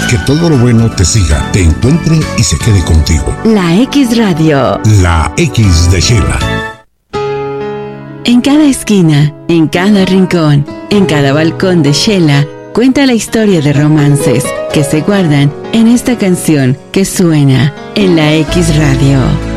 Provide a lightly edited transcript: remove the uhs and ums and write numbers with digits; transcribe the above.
Que todo lo bueno te siga, te encuentre y se quede contigo. La X Radio. La X de Shela. En cada esquina, en cada rincón, en cada balcón de Shela, cuenta la historia de romances que se guardan en esta canción que suena en la X Radio.